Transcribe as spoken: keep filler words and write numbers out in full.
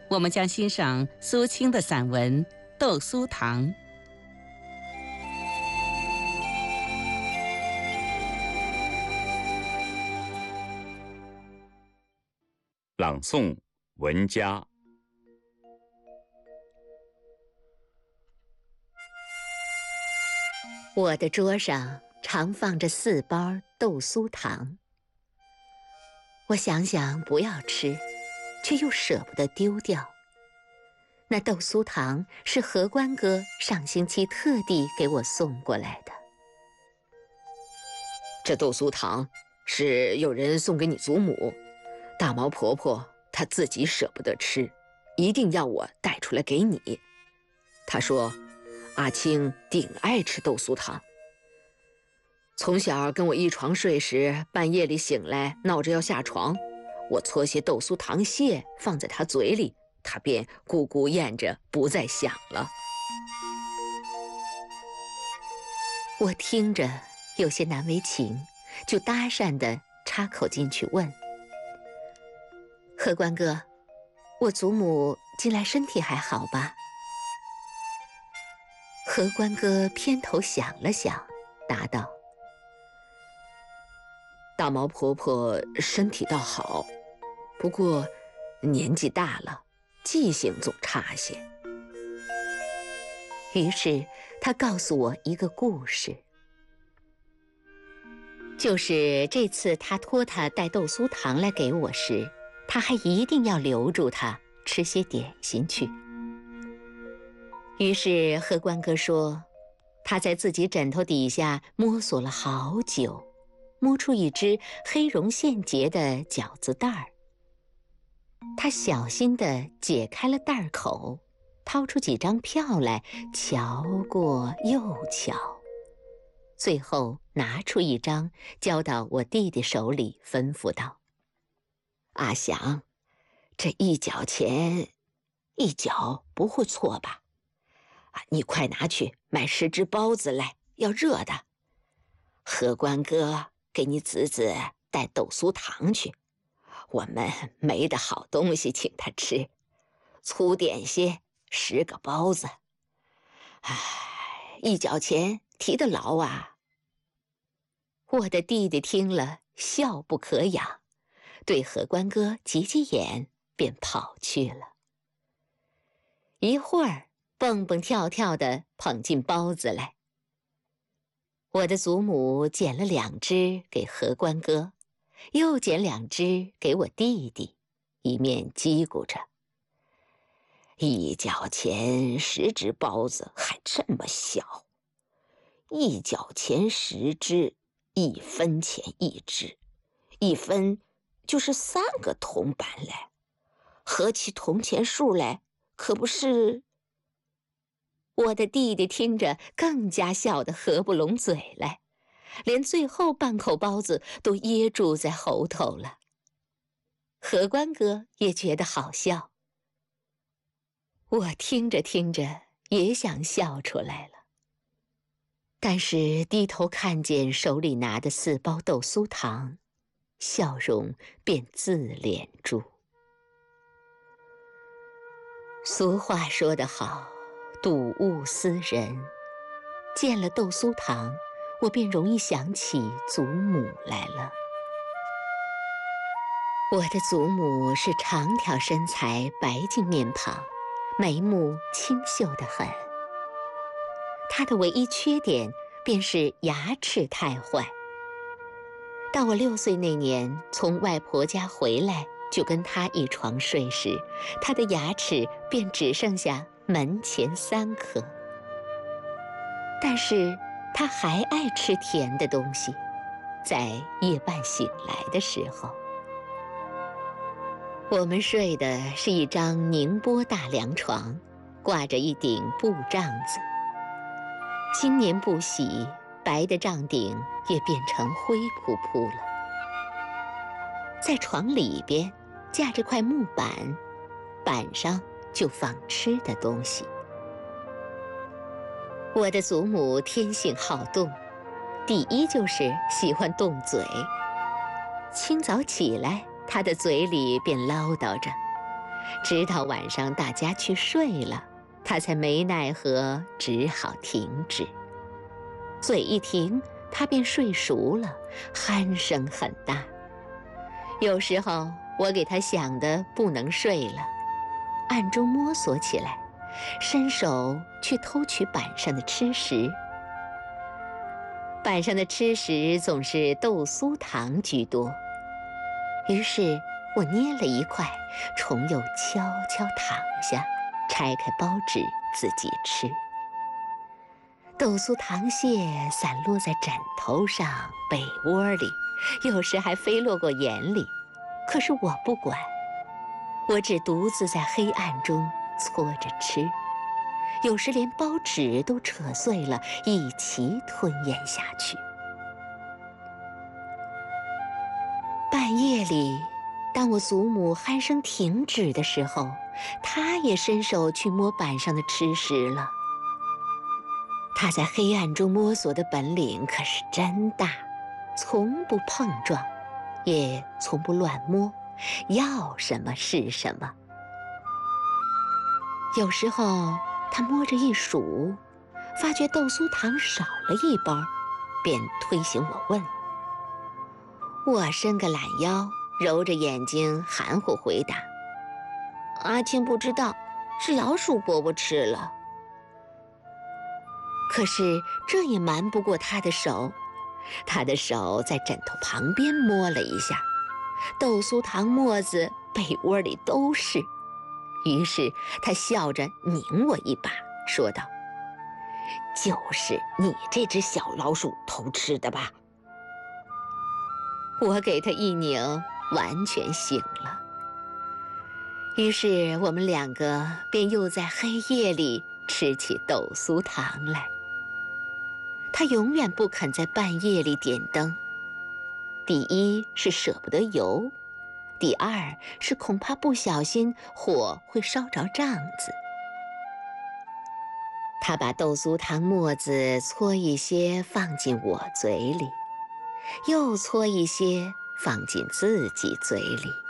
我们将欣赏苏青的散文《豆酥糖》。 朗诵文佳。 我的桌上常放着四包豆酥糖，我想想不要吃，却又舍不得丢掉。那豆酥糖是荷官哥上星期特地给我送过来的。 这豆酥糖是有人送给你祖母，大毛婆婆她自己舍不得吃，一定要我带出来给你。她说阿青顶爱吃豆酥糖，从小跟我一床睡时，半夜里醒来闹着要下床，我搓些豆酥糖屑放在他嘴里，他便咕咕咽着不再响了。 我听着有些难为情，就搭讪地插口进去问：荷官哥，我祖母近来身体还好吧？荷官哥偏头想了想，答道： 大毛婆婆身体倒好，不过年纪大了，记性总差些。 于是他告诉我一个故事，就是这次他托他带豆酥糖来给我时，他还一定要留住他吃些点心去。于是荷官哥说，他在自己枕头底下摸索了好久，摸出一只黑绒线结的饺子袋儿。他小心地解开了袋儿口，掏出几张票来，瞧过又瞧，最后拿出一张交到我弟弟手里，吩咐道： 阿祥，这一角钱一角不会错吧？你快拿去买十只包子来，要热的。荷官哥给你侄子带豆酥糖去，我们没的好东西请他吃，粗点些十个包子。唉，一角钱提得牢啊。 我的弟弟听了笑不可养，对荷官哥挤挤眼，便跑去了。一会儿蹦蹦跳跳地捧进包子来。我的祖母捡了两只给荷官哥，又捡两只给我弟弟，一面叽咕着： 一角钱十只包子还这么小，一角钱十只，一分钱一只，一分就是三个铜板来，合起铜钱数来，可不是…… 我的弟弟听着更加笑得合不拢嘴来，连最后半口包子都噎住在喉头了。荷官哥也觉得好笑，我听着听着也想笑出来了，但是低头看见手里拿的四包豆酥糖，笑容便自敛住。俗话说得好，睹物思人，见了豆酥糖，我便容易想起祖母来了。我的祖母是长条身材，白净面庞，眉目清秀得很。她的唯一缺点便是牙齿太坏。到我六岁那年从外婆家回来，就跟她一床睡时，她的牙齿便只剩下门前三颗。但是她还爱吃甜的东西，在夜半醒来的时候，我们睡的是一张宁波大凉床，挂着一顶布帐子。今年不洗，白的帐顶也变成灰扑扑了。在床里边架着块木板，板上就放吃的东西。我的祖母天性好动，第一就是喜欢动嘴。清早起来，她的嘴里便唠叨着： 直到晚上大家去睡了，他才没奈何，只好停止。嘴一停，他便睡熟了，鼾声很大。有时候我给他想得不能睡了，暗中摸索起来，伸手去偷取板上的吃食。板上的吃食总是豆酥糖居多，于是我捏了一块，重又悄悄躺下，拆开包纸自己吃。豆酥糖屑散落在枕头上、被窝里，有时还飞落过眼里，可是我不管，我只独自在黑暗中搓着吃，有时连包纸都扯碎了，一起吞咽下去。半夜里，当我祖母鼾声停止的时候，她也伸手去摸板上的吃食了。她在黑暗中摸索的本领可是真大，从不碰撞，也从不乱摸，要什么是什么。有时候她摸着一数，发觉豆酥糖少了一包，便推醒我问。我伸个懒腰，揉着眼睛含糊回答：阿青不知道，是老鼠伯伯吃了。可是这也瞒不过他的手，他的手在枕头旁边摸了一下，豆酥糖沫子被窝里都是。于是他笑着拧我一把，说道：就是你这只小老鼠偷吃的吧？我给他一拧，完全醒了。于是我们两个便又在黑夜里吃起豆酥糖来。他永远不肯在半夜里点灯，第一是舍不得油，第二是恐怕不小心火会烧着帐子。他把豆酥糖沫子搓一些放进我嘴里，又搓一些放进自己嘴里。